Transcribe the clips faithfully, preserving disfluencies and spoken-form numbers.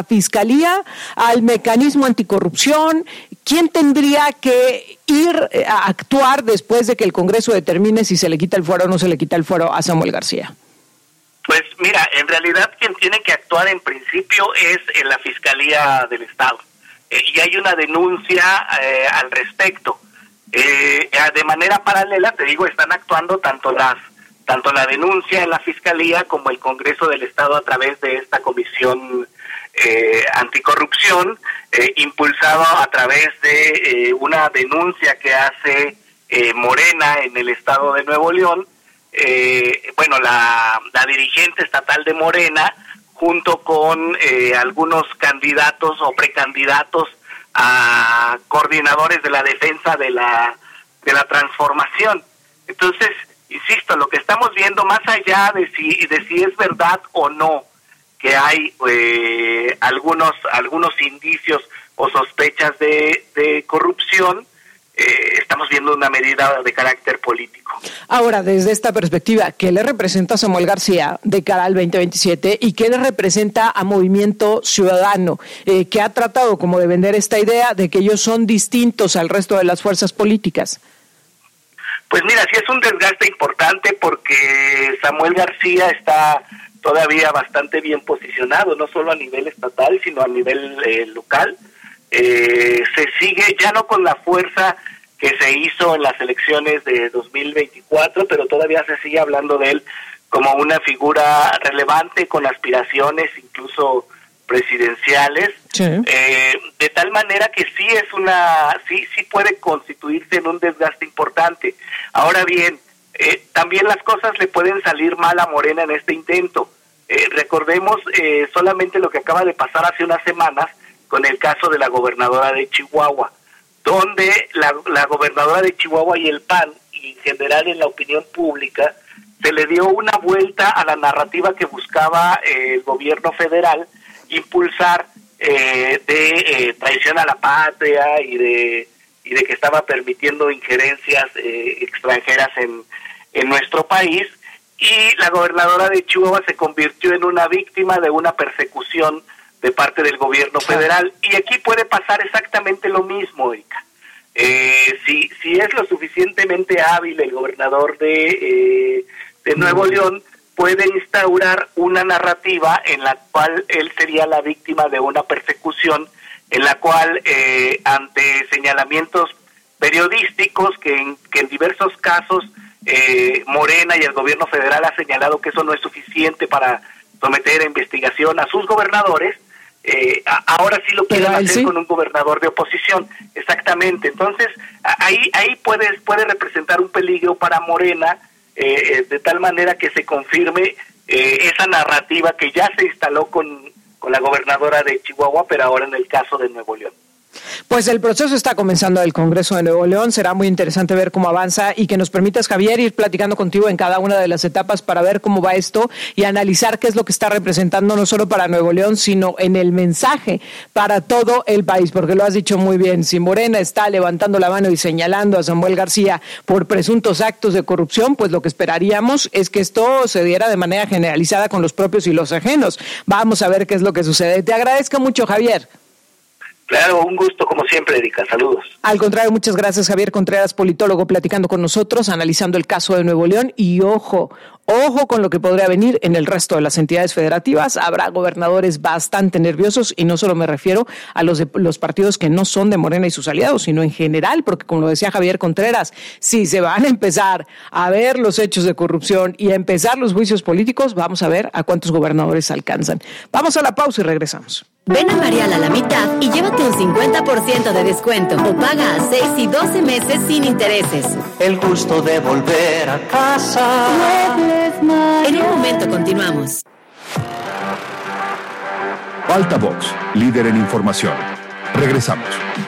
Fiscalía, al mecanismo anticorrupción? ¿Quién tendría que ir a actuar después de que el Congreso determine si se le quita el fuero o no se le quita el fuero a Samuel García? Pues mira, en realidad quien tiene que actuar en principio es en la Fiscalía del Estado. Eh, y hay una denuncia eh, al respecto. Eh, de manera paralela, te digo, están actuando tanto las tanto la denuncia en la Fiscalía como el Congreso del Estado a través de esta comisión eh, anticorrupción, eh, impulsado a través de eh, una denuncia que hace eh, Morena en el Estado de Nuevo León. Eh, bueno, la, la dirigente estatal de Morena, junto con eh, algunos candidatos o precandidatos a coordinadores de la defensa de la de la transformación. Entonces, insisto, lo que estamos viendo, más allá de si de si es verdad o no que hay eh, algunos algunos indicios o sospechas de, de corrupción, Eh, estamos viendo una medida de carácter político. Ahora, desde esta perspectiva, ¿qué le representa a Samuel García de cara al veinte veintisiete y qué le representa a Movimiento Ciudadano, eh, que ha tratado como de vender esta idea de que ellos son distintos al resto de las fuerzas políticas? Pues mira, sí es un desgaste importante porque Samuel García está todavía bastante bien posicionado, no solo a nivel estatal, sino a nivel eh, local. Eh, se sigue ya no con la fuerza que se hizo en las elecciones de dos mil veinticuatro, pero todavía se sigue hablando de él como una figura relevante con aspiraciones incluso presidenciales, sí. eh, de tal manera que sí es una sí sí puede constituirse en un desgaste importante. Ahora bien, eh, también las cosas le pueden salir mal a Morena en este intento. Eh, recordemos eh, solamente lo que acaba de pasar hace unas semanas con el caso de la gobernadora de Chihuahua, donde la, la gobernadora de Chihuahua y el P A N, y en general en la opinión pública, se le dio una vuelta a la narrativa que buscaba eh, el gobierno federal impulsar eh, de eh, traición a la patria y de y de que estaba permitiendo injerencias eh, extranjeras en, en nuestro país, y la gobernadora de Chihuahua se convirtió en una víctima de una persecución de parte del gobierno federal, y aquí puede pasar exactamente lo mismo, Erika. Eh, si si es lo suficientemente hábil el gobernador de, eh, de Nuevo León, puede instaurar una narrativa en la cual él sería la víctima de una persecución, en la cual eh, ante señalamientos periodísticos que en, que en diversos casos eh, Morena y el gobierno federal ha señalado que eso no es suficiente para someter a investigación a sus gobernadores, Eh, ahora sí lo quieren hacer sí. con un gobernador de oposición, exactamente. Entonces ahí ahí puede puede representar un peligro para Morena, eh, de tal manera que se confirme eh, esa narrativa que ya se instaló con con la gobernadora de Chihuahua, pero ahora en el caso de Nuevo León. Pues el proceso está comenzando del Congreso de Nuevo León. Será muy interesante ver cómo avanza y que nos permitas, Javier, ir platicando contigo en cada una de las etapas para ver cómo va esto y analizar qué es lo que está representando no solo para Nuevo León, sino en el mensaje para todo el país, porque lo has dicho muy bien. Si Morena está levantando la mano y señalando a Samuel García por presuntos actos de corrupción, pues lo que esperaríamos es que esto se diera de manera generalizada con los propios y los ajenos. Vamos a ver qué es lo que sucede. Te agradezco mucho, Javier. Claro, un gusto como siempre, Erika. Saludos. Al contrario, muchas gracias, Javier Contreras, politólogo, platicando con nosotros, analizando el caso de Nuevo León. Y ojo, ojo con lo que podría venir en el resto de las entidades federativas. Habrá gobernadores bastante nerviosos, y no solo me refiero a los de los partidos que no son de Morena y sus aliados, sino en general, porque como lo decía Javier Contreras, si se van a empezar a ver los hechos de corrupción y a empezar los juicios políticos, vamos a ver a cuántos gobernadores alcanzan. Vamos a la pausa y regresamos. Ven a Marial a la mitad y llévate un cincuenta por ciento de descuento o paga a seis y doce meses sin intereses. El gusto de volver a casa. En un momento continuamos. Altavox, líder en información. Regresamos.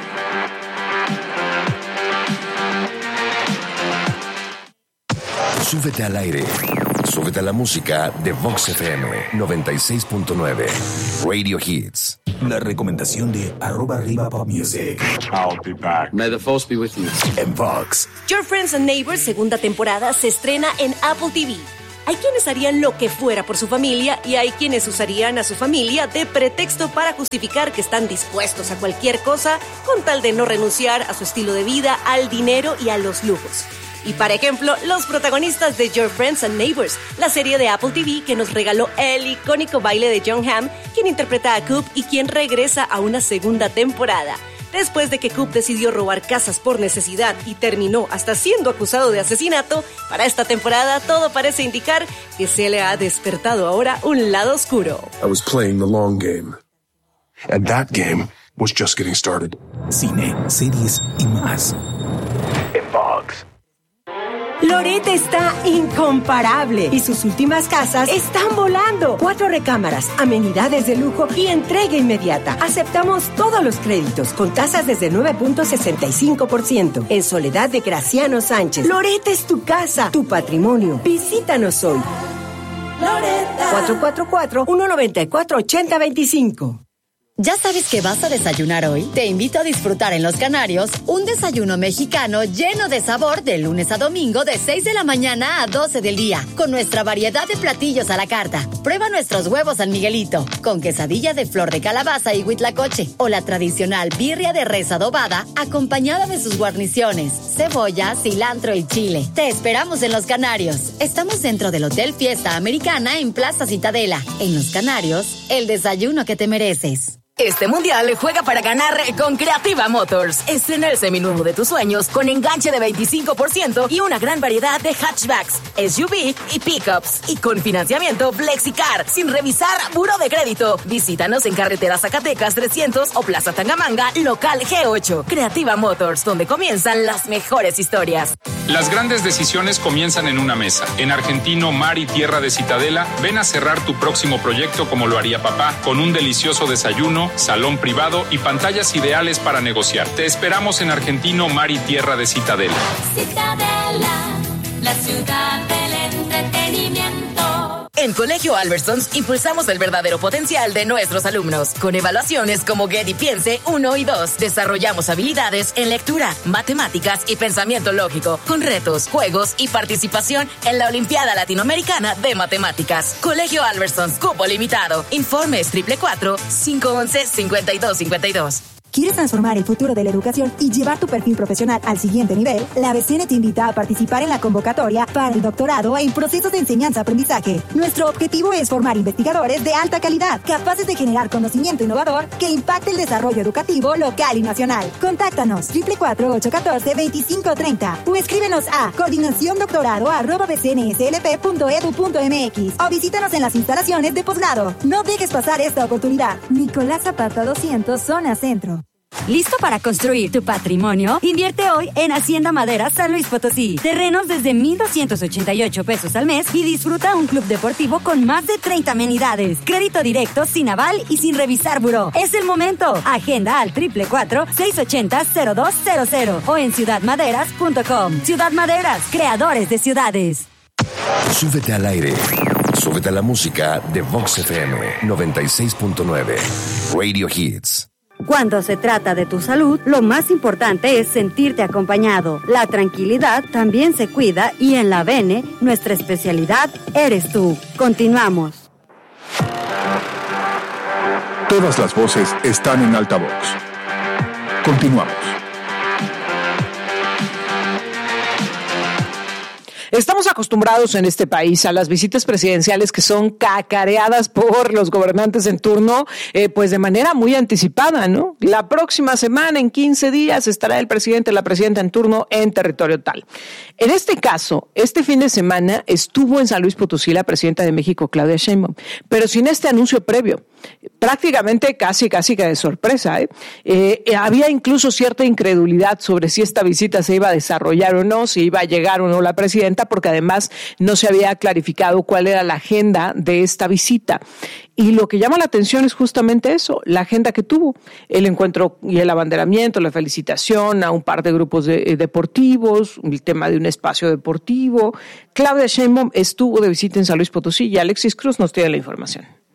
Súbete al aire. Súbete a la música de Vox F M noventa y seis punto nueve. Radio Hits. La recomendación de arroba arriba pop music. I'll be back. May the force be with you. En Vox. Your Friends and Neighbors, segunda temporada, se estrena en Apple T V. Hay quienes harían lo que fuera por su familia y hay quienes usarían a su familia de pretexto para justificar que están dispuestos a cualquier cosa con tal de no renunciar a su estilo de vida, al dinero y a los lujos. Y, por ejemplo, los protagonistas de Your Friends and Neighbors, la serie de Apple T V que nos regaló el icónico baile de Jon Hamm, quien interpreta a Coop y quien regresa a una segunda temporada. Después de que Coop decidió robar casas por necesidad y terminó hasta siendo acusado de asesinato, para esta temporada todo parece indicar que se le ha despertado ahora un lado oscuro. I was playing the long game. And that game was just getting started. Cine, series y más. En Fox. Loret está incomparable y sus últimas casas están volando. Cuatro recámaras, amenidades de lujo y entrega inmediata. Aceptamos todos los créditos con tasas desde nueve punto sesenta y cinco por ciento. En Soledad de Graciano Sánchez. Loret es tu casa, tu patrimonio. Visítanos hoy. Loretta. cuatro cuatro cuatro, uno nueve cuatro, ocho cero dos cinco. ¿Ya sabes qué vas a desayunar hoy? Te invito a disfrutar en Los Canarios un desayuno mexicano lleno de sabor de lunes a domingo de seis de la mañana a doce del día, con nuestra variedad de platillos a la carta. Prueba nuestros huevos San Miguelito, con quesadilla de flor de calabaza y huitlacoche, o la tradicional birria de res adobada, acompañada de sus guarniciones, cebolla, cilantro y chile. Te esperamos en Los Canarios. Estamos dentro del Hotel Fiesta Americana en Plaza Citadela. En Los Canarios, el desayuno que te mereces. Este mundial juega para ganar con Creativa Motors. Estrena el seminuevo de tus sueños con enganche de veinticinco por ciento y una gran variedad de hatchbacks, S U V y pickups. Y con financiamiento FlexiCar, sin revisar buró de crédito. Visítanos en Carretera Zacatecas trescientos o Plaza Tangamanga, local G ocho. Creativa Motors, donde comienzan las mejores historias. Las grandes decisiones comienzan en una mesa. En Argentino, Mar y Tierra de Citadela, ven a cerrar tu próximo proyecto como lo haría papá, con un delicioso desayuno, salón privado y pantallas ideales para negociar. Te esperamos en Argentino, Mar y Tierra de Citadela. Citadela, la ciudad del entretenimiento. En Colegio Albertsons impulsamos el verdadero potencial de nuestros alumnos. Con evaluaciones como Get y Piense uno y dos, desarrollamos habilidades en lectura, matemáticas y pensamiento lógico, con retos, juegos y participación en la Olimpiada Latinoamericana de Matemáticas. Colegio Albertsons, cupo limitado. Informes triple cuatro, cinco once, cincuenta y dos cincuenta y dos. ¿Quieres transformar el futuro de la educación y llevar tu perfil profesional al siguiente nivel? La B C N te invita a participar en la convocatoria para el doctorado en procesos de enseñanza-aprendizaje. Nuestro objetivo es formar investigadores de alta calidad, capaces de generar conocimiento innovador que impacte el desarrollo educativo local y nacional. Contáctanos triple cuatro, ocho uno cuatro, veinticinco treinta o escríbenos a coordinaciondoctorado arroba b c n s l p punto e d u punto m x o visítanos en las instalaciones de posgrado. No dejes pasar esta oportunidad. Nicolás Zapata doscientos, zona centro. ¿Listo para construir tu patrimonio? Invierte hoy en Hacienda Madera San Luis Potosí. Terrenos desde mil doscientos ochenta y ocho pesos al mes y disfruta un club deportivo con más de treinta amenidades. Crédito directo, sin aval y sin revisar buró. Es el momento. Agenda al triple cuatro, seis ochenta, cero dos cero cero o en ciudad maderas punto com. Ciudad Maderas, creadores de ciudades. Súbete al aire. Súbete a la música de Vox F M noventa y seis punto nueve. Radio Hits. Cuando se trata de tu salud, lo más importante es sentirte acompañado. La tranquilidad también se cuida y en la Bene, nuestra especialidad eres tú. Continuamos. Todas las voces están en altavoz. Continuamos. Estamos acostumbrados en este país a las visitas presidenciales que son cacareadas por los gobernantes en turno, eh, pues de manera muy anticipada, ¿no? La próxima semana, en quince días, estará el presidente, la presidenta en turno en territorio tal. En este caso, este fin de semana estuvo en San Luis Potosí la presidenta de México, Claudia Sheinbaum, pero sin este anuncio previo. Prácticamente casi, casi que de sorpresa, ¿eh? Eh, eh, había incluso cierta incredulidad sobre si esta visita se iba a desarrollar o no, si iba a llegar o no la presidenta, porque además no se había clarificado cuál era la agenda de esta visita. Y lo que llama la atención es justamente eso, la agenda que tuvo, el encuentro y el abanderamiento, la felicitación a un par de grupos de, eh, deportivos, el tema de un espacio deportivo. Claudia Sheinbaum estuvo de visita en San Luis Potosí y Alexis Cruz nos tiene la información.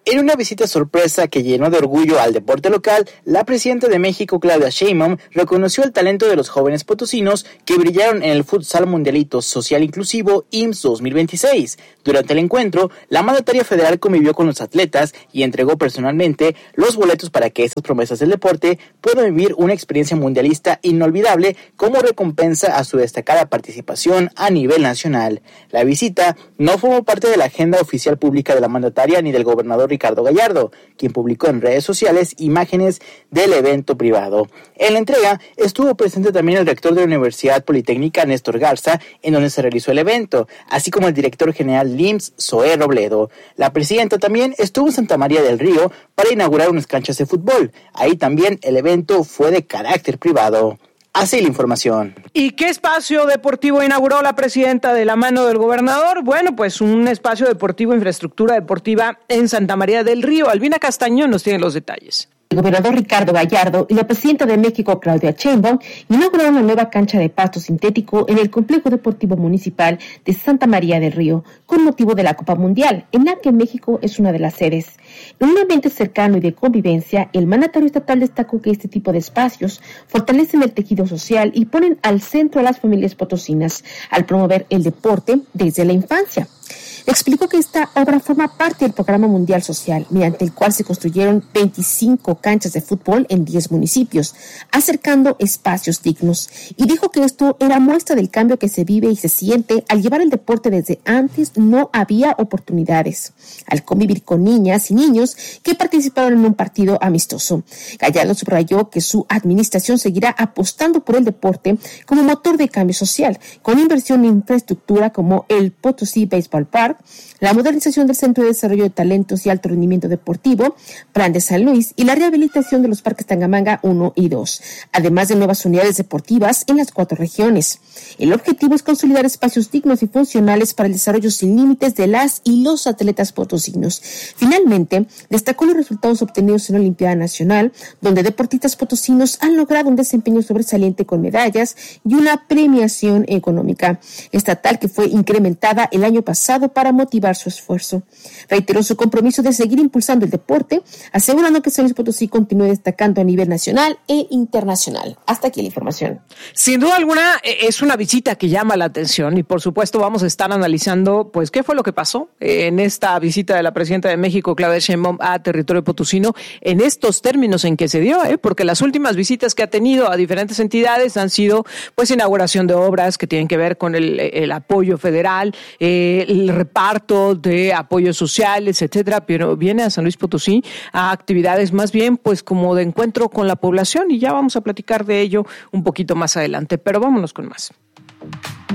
En una visita sorpresa que llenó de orgullo al deporte local, la presidenta de México, Claudia Sheinbaum, reconoció el talento de los jóvenes potosinos que brillaron en el Futsal Mundialito Social Inclusivo I M S S dos mil veintiséis. Durante el encuentro, la mandataria federal convivió con los atletas y entregó personalmente los boletos para que estas promesas del deporte puedan vivir una experiencia mundialista inolvidable como recompensa a su destacada participación a nivel nacional. La visita no formó parte de la agenda oficial pública de la mandataria ni del gobernador Ricardo Gallardo, quien publicó en redes sociales imágenes del evento privado. En la entrega estuvo presente también el rector de la Universidad Politécnica, Néstor Garza, en donde se realizó el evento, así como el director general del I M S S, Zoé Robledo. La presidenta también estuvo en Santa María del Río para inaugurar unas canchas de fútbol. Ahí también el evento fue de carácter privado. Así la información. ¿Y qué espacio deportivo inauguró la presidenta de la mano del gobernador? Bueno, pues un espacio deportivo, infraestructura deportiva en Santa María del Río. Albina Castañón nos tiene los detalles. El gobernador Ricardo Gallardo y la presidenta de México, Claudia Sheinbaum, inauguraron una nueva cancha de pasto sintético en el Complejo Deportivo Municipal de Santa María del Río, con motivo de la Copa Mundial, en la que México es una de las sedes. En un ambiente cercano y de convivencia, el mandatario estatal destacó que este tipo de espacios fortalecen el tejido social y ponen al centro a las familias potosinas, al promover el deporte desde la infancia. Explicó que esta obra forma parte del Programa Mundial Social, mediante el cual se construyeron veinticinco canchas de fútbol en diez municipios, acercando espacios dignos. Y dijo que esto era muestra del cambio que se vive y se siente al llevar el deporte desde antes no había oportunidades, al convivir con niñas y niños que participaron en un partido amistoso. Gallardo subrayó que su administración seguirá apostando por el deporte como motor de cambio social, con inversión en infraestructura como el Potosí Baseball Park, la modernización del Centro de Desarrollo de Talentos y Alto Rendimiento Deportivo, Plan de San Luis y la rehabilitación de los parques Tangamanga uno y dos, además de nuevas unidades deportivas en las cuatro regiones. El objetivo es consolidar espacios dignos y funcionales para el desarrollo sin límites de las y los atletas potosinos. Finalmente, destacó los resultados obtenidos en la Olimpiada Nacional, donde deportistas potosinos han logrado un desempeño sobresaliente con medallas y una premiación económica estatal que fue incrementada el año pasado para motivar su esfuerzo. Reiteró su compromiso de seguir impulsando el deporte, asegurando que San Luis Potosí continúe destacando a nivel nacional e internacional. Hasta aquí la información. Sin duda alguna es una visita que llama la atención y por supuesto vamos a estar analizando pues qué fue lo que pasó en esta visita de la presidenta de México, Claudia Sheinbaum, a territorio potosino en estos términos en que se dio, ¿eh? porque las últimas visitas que ha tenido a diferentes entidades han sido pues inauguración de obras que tienen que ver con el, el apoyo federal, eh, el reparto de apoyos sociales, etcétera, pero viene a San Luis Potosí a actividades más bien pues como de encuentro con la población y ya vamos a platicar de ello un poquito más adelante, pero vámonos con más.